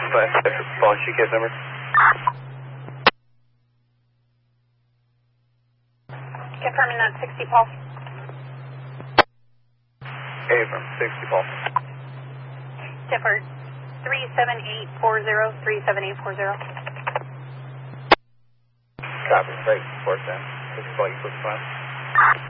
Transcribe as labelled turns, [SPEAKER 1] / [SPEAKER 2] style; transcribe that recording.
[SPEAKER 1] Paul, shoot case number.
[SPEAKER 2] Confirming that 60, Paul.
[SPEAKER 1] From 60, Paul.
[SPEAKER 2] Denver, 37840, 37840.
[SPEAKER 1] Copy, great, 410. 6 Paul, you 5.